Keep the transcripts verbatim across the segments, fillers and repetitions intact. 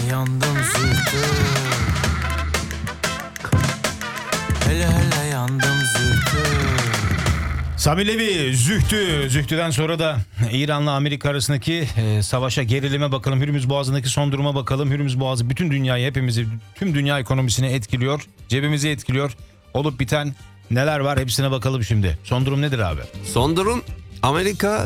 yandım zühtü. Hele hele yandım zühtü. Sami Levi, Zühtü. Zühtü'den sonra da İran'la Amerika arasındaki e, savaşa, gerilime bakalım. Hürmüz Boğazı'ndaki son duruma bakalım. Hürmüz Boğazı bütün dünyayı, hepimizi, tüm dünya ekonomisini etkiliyor. Cebimizi etkiliyor. Olup biten neler var hepsine bakalım şimdi. Son durum nedir abi? Son durum, Amerika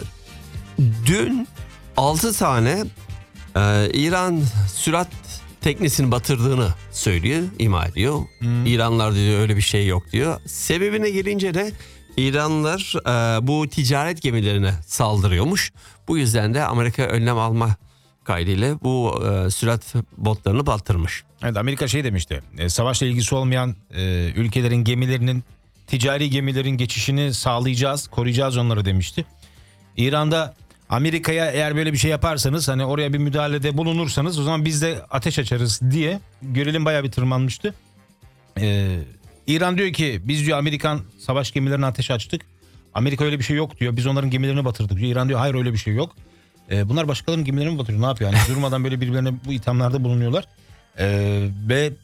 dün altı tane e, İran sürat teknesini batırdığını söylüyor, ima ediyor. Hmm. İranlılar diyor öyle bir şey yok diyor. Sebebine gelince de İranlılar e, bu ticaret gemilerine saldırıyormuş. Bu yüzden de Amerika önlem alma kaydıyla bu e, sürat botlarını batırmış. Evet, Amerika şey demişti. E, savaşla ilgisi olmayan e, ülkelerin gemilerinin, ticari gemilerin geçişini sağlayacağız, koruyacağız onları demişti. İran'da Amerika'ya eğer böyle bir şey yaparsanız, hani oraya bir müdahalede bulunursanız o zaman biz de ateş açarız diye gerilim bayağı bir tırmanmıştı. Ee, İran diyor ki biz diyor Amerikan savaş gemilerine ateş açtık. Amerika öyle bir şey yok diyor. Biz onların gemilerini batırdık diyor. İran diyor hayır öyle bir şey yok. Ee, bunlar başkalarının gemilerini mi batırıyor? Ne yapıyor? Yani durmadan böyle birbirlerine bu ithamlarda bulunuyorlar. Ee, ve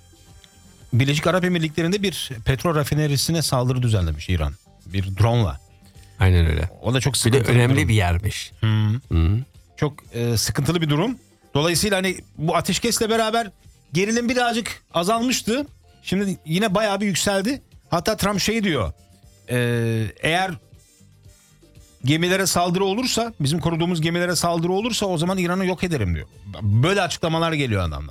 Birleşik Arap Emirlikleri'nde bir petrol rafinerisine saldırı düzenlemiş İran. Bir drone'la. Aynen öyle. O da çok Bir de sıkıntılı önemli bir, bir yermiş. Hmm. Hı. Çok e, sıkıntılı bir durum. Dolayısıyla hani bu ateşkesle beraber gerilim birazcık azalmıştı. Şimdi yine bayağı bir yükseldi. Hatta Trump şey diyor. E, eğer gemilere saldırı olursa, bizim koruduğumuz gemilere saldırı olursa o zaman İran'ı yok ederim diyor. Böyle açıklamalar geliyor adamdan.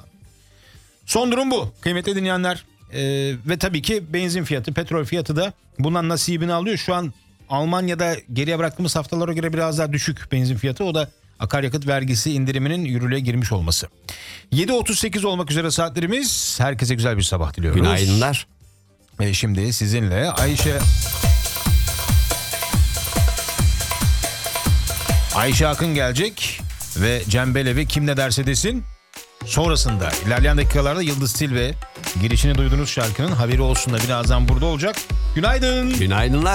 Son durum bu kıymetli dinleyenler. E, ve tabii ki benzin fiyatı, petrol fiyatı da bundan nasibini alıyor. Şu an Almanya'da geriye bıraktığımız haftalara göre biraz daha düşük benzin fiyatı. O da akaryakıt vergisi indiriminin yürürlüğe girmiş olması. yedi otuz sekiz olmak üzere saatlerimiz. Herkese güzel bir sabah diliyoruz. Günaydınlar. Ve şimdi sizinle Ayşe... Ayşe Akın gelecek ve Cem Belevi kim ne derse desin. Sonrasında ilerleyen dakikalarda Yıldız Tilbe girişini duyduğunuz şarkının haberi olsun da birazdan burada olacak. Günaydın. Günaydınlar.